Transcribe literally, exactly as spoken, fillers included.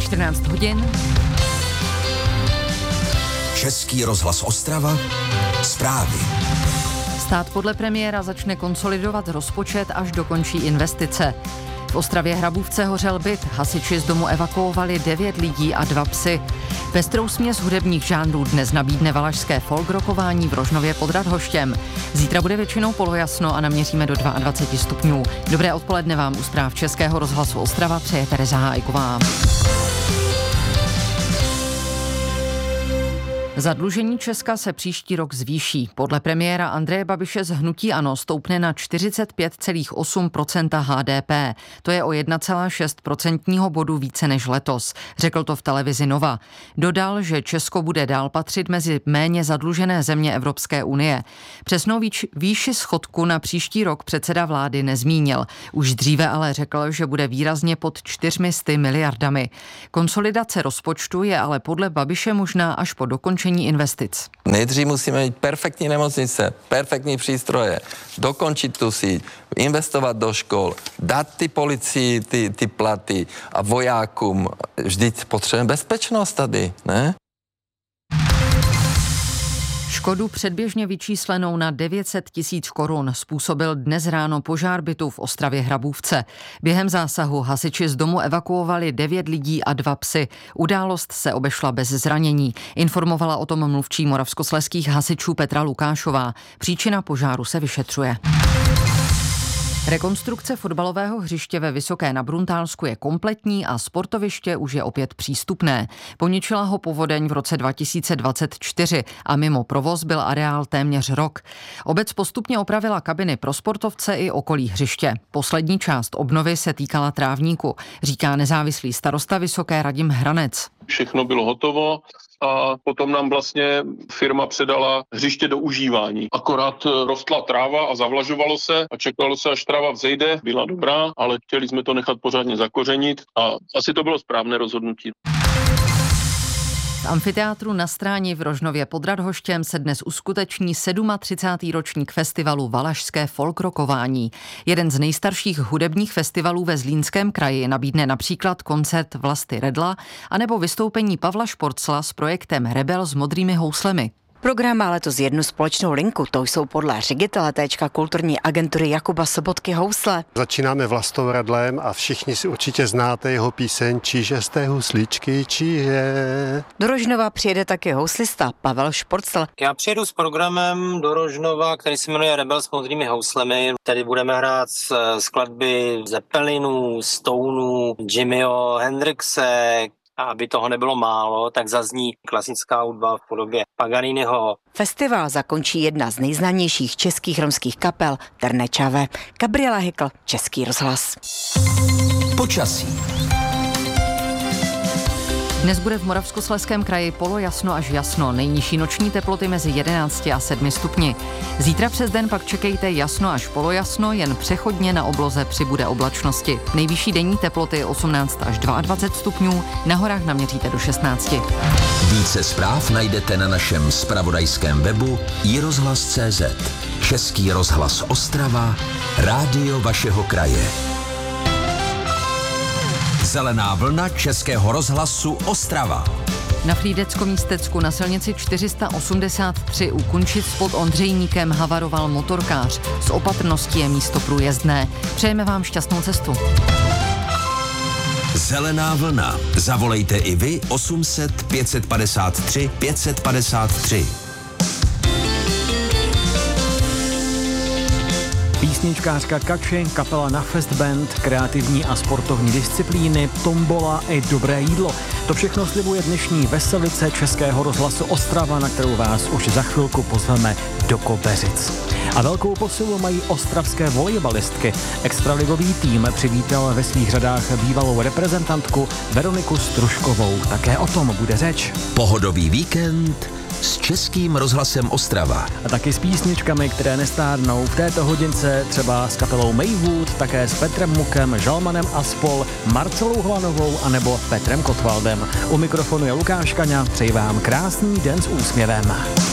čtrnáct hodin. Český rozhlas Ostrava, zprávy. Stát podle premiéra začne konsolidovat rozpočet, až dokončí investice. V Ostravě Hrabůvce hořel byt, hasiči z domu evakuovali devět lidí a dva psy. Pestrou směs hudebních žánrů dnes nabídne valašské folk rockování v Rožnově pod Radhoštěm. Zítra bude většinou polojasno a naměříme do dvacet dva stupňů. Dobré odpoledne vám u zpráv Českého rozhlasu Ostrava přeje Tereza Hájková. Zadlužení Česka se příští rok zvýší. Podle premiéra Andreje Babiše z hnutí ANO stoupne na čtyřicet pět celá osm procenta H D P. To je o jedna celá šest procentního bodu více než letos. Řekl to v televizi Nova. Dodal, že Česko bude dál patřit mezi méně zadlužené země Evropské unie. Přesnou výš, výši schodku na příští rok předseda vlády nezmínil. Už dříve ale řekl, že bude výrazně pod čtyřmi sty miliardami. Konsolidace rozpočtu je ale podle Babiše možná až po dokončení investic. Nejdřív musíme mít perfektní nemocnice, perfektní přístroje, dokončit tu síť, investovat do škol, dát ty policii ty, ty platy a vojákům. Vždyť potřebujeme bezpečnost tady, ne? Škodu předběžně vyčíslenou na devět set tisíc korun způsobil dnes ráno požár bytu v Ostravě Hrabůvce. Během zásahu hasiči z domu evakuovali devět lidí a dva psy. Událost se obešla bez zranění. Informovala o tom mluvčí moravskoslezských hasičů Petra Lukášová. Příčina požáru se vyšetřuje. Rekonstrukce fotbalového hřiště ve Vysoké na Bruntálsku je kompletní a sportoviště už je opět přístupné. Poničila ho povodeň v roce dva tisíce dvacet čtyři a mimo provoz byl areál téměř rok. Obec postupně opravila kabiny pro sportovce i okolí hřiště. Poslední část obnovy se týkala trávníku, říká nezávislý starosta Vysoké Radim Hranec. Všechno bylo hotovo a potom nám vlastně firma předala hřiště do užívání. Akorát rostla tráva a zavlažovalo se a čekalo se, až tráva vzejde. Byla dobrá, ale chtěli jsme to nechat pořádně zakořenit a asi to bylo správné rozhodnutí. V amfiteátru na Stráni v Rožnově pod Radhoštěm se dnes uskuteční třicátý sedmý ročník festivalu Valašské folk rockování. Jeden z nejstarších hudebních festivalů ve Zlínském kraji nabídne například koncert Vlasty Redla anebo vystoupení Pavla Šporcla s projektem Rebel s modrými houslemi. Program má letos jednu společnou linku, to jsou podle ředitele téčka kulturní agentury Jakuba Sobotky housle. Začínáme Vlastou Redlem a všichni si určitě znáte jeho píseň Číže z té husličky, číže. Do Rožnova přijede taky houslista Pavel Šporcl. Já přijedu s programem do Rožnova, který se jmenuje Rebel s modrými houslemi. Tady budeme hrát skladby Zeppelinů, Stounů, Jimmyho Hendrixe. A aby toho nebylo málo, tak zazní klasická hudba v podobě Paganiniho. Festival zakončí jedna z nejznámějších českých romských kapel Trnečave. Gabriela Hykl, Český rozhlas. Počasí. Dnes bude v Moravskoslezském kraji polojasno až jasno, nejnižší noční teploty mezi jedenácti a sedmi stupni. Zítra přes den pak čekejte jasno až polojasno, jen přechodně na obloze přibude oblačnosti. Nejvyšší denní teploty osmnáct až dvacet dva stupňů, na horách naměříte do šestnácti. Více zpráv najdete na našem zpravodajském webu i rozhlas tečka cé zet. Český rozhlas Ostrava, rádio vašeho kraje. Zelená vlna Českého rozhlasu Ostrava. Na Frýdecko-Místecku na silnici čtyři sta osmdesát tři u Kunčic pod Ondřejníkem havaroval motorkář. S opatrností je místo průjezdné. Přejeme vám šťastnou cestu. Zelená vlna. Zavolejte i vy osm set pět padesát tři pět padesát tři. Písničkářka Kači, kapela na Fest Band, kreativní a sportovní disciplíny, tombola i dobré jídlo. To všechno slibuje dnešní veselice Českého rozhlasu Ostrava, na kterou vás už za chvilku pozveme do Kobeřic. A velkou posilu mají ostravské volejbalistky. Extraligový tým přivítal ve svých řadách bývalou reprezentantku Veroniku Struškovou. Také o tom bude řeč. Pohodový víkend s Českým rozhlasem Ostrava. A taky s písničkami, které nestárnou. V této hodince třeba s kapelou Maywood, také s Petrem Mukem, Žalmanem a spol, Marcelou Hlanovou anebo Petrem Kotwaldem. U mikrofonu je Lukáš Kaňa. Přeji vám krásný den s úsměvem.